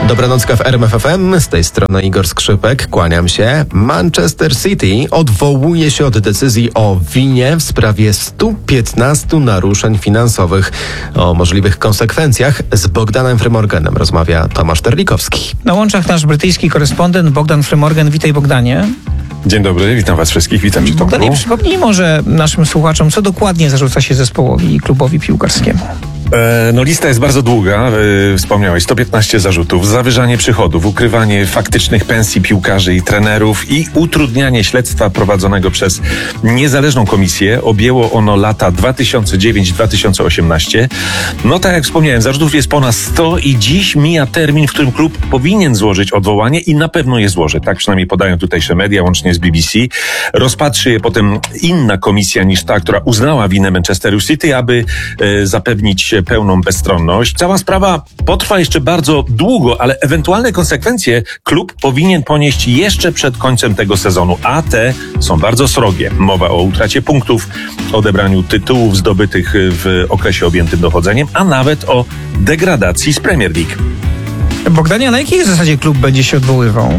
Dobranocka w RMF FM, z tej strony Igor Skrzypek, kłaniam się. Manchester City odwołuje się od decyzji o winie w sprawie 115 naruszeń finansowych. O możliwych konsekwencjach z Bogdanem Frymorganem rozmawia Tomasz Terlikowski. Na łączach nasz brytyjski korespondent Bogdan Frymorgan. Witaj, Bogdanie. Dzień dobry, witam was wszystkich, witam cię, Tomku. Bogdanie, przypomnij może naszym słuchaczom, co dokładnie zarzuca się zespołowi i klubowi piłkarskiemu. Lista jest bardzo długa, wspomniałeś, 115 zarzutów, zawyżanie przychodów, ukrywanie faktycznych pensji piłkarzy i trenerów i utrudnianie śledztwa prowadzonego przez niezależną komisję. Objęło ono lata 2009-2018. No tak jak wspomniałem, zarzutów jest ponad 100 i dziś mija termin, w którym klub powinien złożyć odwołanie i na pewno je złoży. Tak przynajmniej podają tutejsze media, łącznie z BBC. Rozpatrzy je potem inna komisja niż ta, która uznała winę Manchesteru City, aby zapewnić pełną bezstronność. Cała sprawa potrwa jeszcze bardzo długo, ale ewentualne konsekwencje klub powinien ponieść jeszcze przed końcem tego sezonu, a te są bardzo srogie. Mowa o utracie punktów, odebraniu tytułów zdobytych w okresie objętym dochodzeniem, a nawet o degradacji z Premier League. Bogdanie, na jakiej zasadzie klub będzie się odwoływał?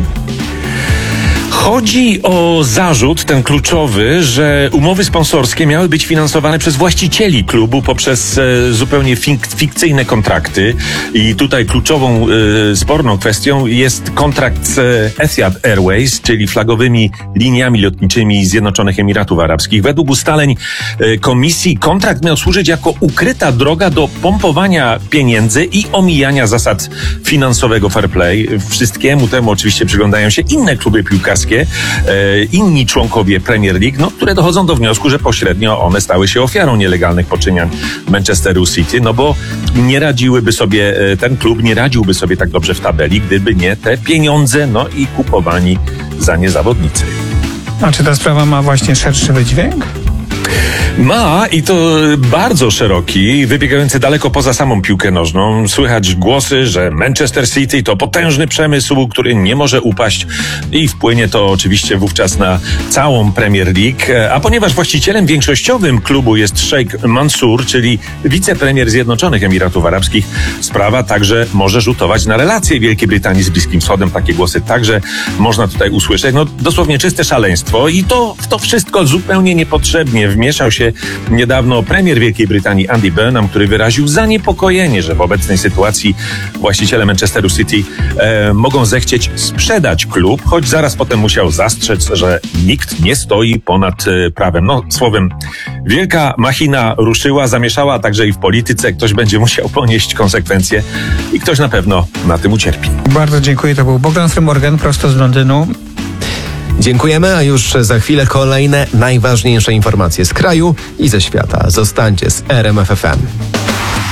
Chodzi o zarzut, ten kluczowy, że umowy sponsorskie miały być finansowane przez właścicieli klubu poprzez zupełnie fikcyjne kontrakty. I tutaj kluczową, sporną kwestią jest kontrakt z Etihad Airways, czyli flagowymi liniami lotniczymi Zjednoczonych Emiratów Arabskich. Według ustaleń komisji kontrakt miał służyć jako ukryta droga do pompowania pieniędzy i omijania zasad finansowego fair play. Wszystkiemu temu oczywiście przyglądają się inne kluby piłkarskie, inni członkowie Premier League, które dochodzą do wniosku, że pośrednio one stały się ofiarą nielegalnych poczynań Manchesteru City, bo nie radziłyby sobie, ten klub nie radziłby sobie tak dobrze w tabeli, gdyby nie te pieniądze, i kupowani za nie zawodnicy. A czy ta sprawa ma właśnie szerszy wydźwięk? Ma, i to bardzo szeroki, wybiegający daleko poza samą piłkę nożną. Słychać głosy, że Manchester City to potężny przemysł, który nie może upaść i wpłynie to oczywiście wówczas na całą Premier League. A ponieważ właścicielem większościowym klubu jest Sheikh Mansour, czyli wicepremier Zjednoczonych Emiratów Arabskich, sprawa także może rzutować na relacje Wielkiej Brytanii z Bliskim Wschodem. Takie głosy także można tutaj usłyszeć. Dosłownie czyste szaleństwo i to w to wszystko zupełnie niepotrzebnie wmieszał się niedawno premier Wielkiej Brytanii Andy Burnham, który wyraził zaniepokojenie, że w obecnej sytuacji właściciele Manchesteru City mogą zechcieć sprzedać klub, choć zaraz potem musiał zastrzec, że nikt nie stoi ponad prawem. Słowem, wielka machina ruszyła, zamieszała także i w polityce. Ktoś będzie musiał ponieść konsekwencje i ktoś na pewno na tym ucierpi. Bardzo dziękuję. To był Bogdan Frymorgan prosto z Londynu. Dziękujemy, a już za chwilę kolejne najważniejsze informacje z kraju i ze świata. Zostańcie z RMF FM.